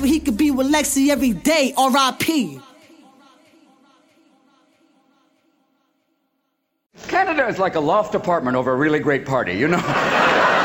He could be with Lexi every day, R.I.P. Canada is like a loft apartment over a really great party, you know?